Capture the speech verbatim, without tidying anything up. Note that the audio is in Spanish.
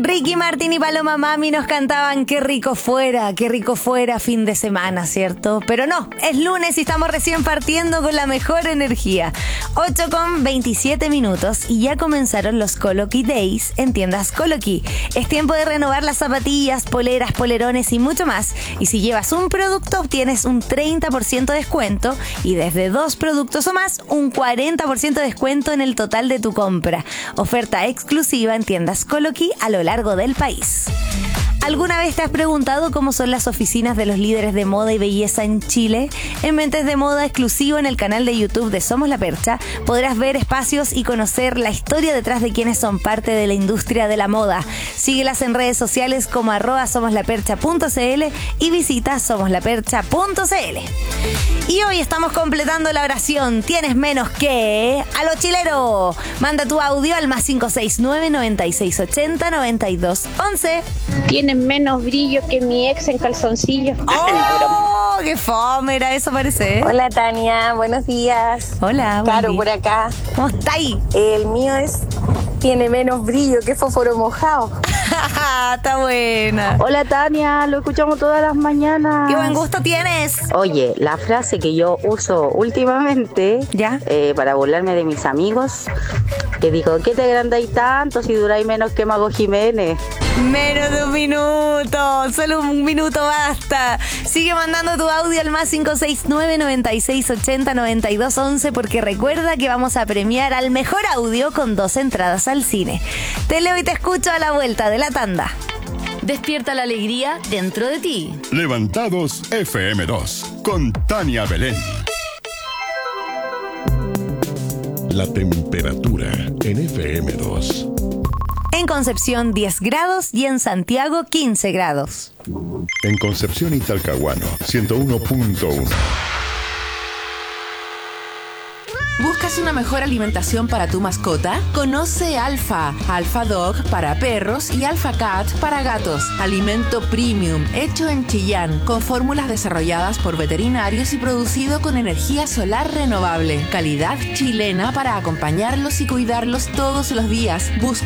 Ricky Martin y Paloma Mami nos cantaban qué rico fuera, qué rico fuera fin de semana, ¿cierto? Pero no, es lunes y estamos recién partiendo con la mejor energía. ocho con veintisiete minutos y ya comenzaron los Coloqui Days en tiendas Coloqui. Es tiempo de renovar las zapatillas, poleras, polerones y mucho más. Y si llevas un producto obtienes un treinta por ciento de descuento y desde dos productos o más un cuarenta por ciento de descuento en el total de tu compra. Oferta exclusiva en tiendas Coloqui a lo largo del país. ¿Alguna vez te has preguntado cómo son las oficinas de los líderes de moda y belleza en Chile? En Mentes de Moda exclusivo en el canal de YouTube de Somos La Percha podrás ver espacios y conocer la historia detrás de quienes son parte de la industria de la moda. Síguelas en redes sociales como arroba somoslapercha punto cl y visita somoslapercha punto cl. Y hoy estamos completando la oración. Tienes menos que... ¡A lo chilero! Manda tu audio al más cinco seis nueve, noventa y seis ochenta, noventa y dos once. Tienen menos brillo que mi ex en calzoncillos. ¡Oh! ¡Qué fome era eso, parece! Hola, Tania, buenos días. Hola, buen Caro día. por acá. ¿Cómo está ahí? El mío es... tiene menos brillo que fósforo mojado. Está buena. Hola Tania, lo escuchamos todas las mañanas. ¡Qué buen gusto tienes! Oye, la frase que yo uso últimamente ¿Ya? eh, para burlarme de mis amigos, que digo, ¿qué te agrandáis tanto si duráis menos que Mago Jiménez? Menos de un minuto, solo un minuto basta. Sigue mandando tu audio al más cinco seis nueve, noventa y seis ochenta, noventa y dos once porque recuerda que vamos a premiar al mejor audio con dos entradas al cine. Te leo y te escucho a la vuelta de la tanda. Despierta la alegría dentro de ti. Levantados F M dos con Tania Belén. La temperatura en F M dos. En Concepción diez grados y en Santiago quince grados. En Concepción y Talcahuano ciento uno punto uno. ¿Buscas una mejor alimentación para tu mascota? Conoce Alfa, Alfa Dog para perros y Alfa Cat para gatos. Alimento premium, hecho en Chillán, con fórmulas desarrolladas por veterinarios y producido con energía solar renovable. Calidad chilena para acompañarlos y cuidarlos todos los días. Busca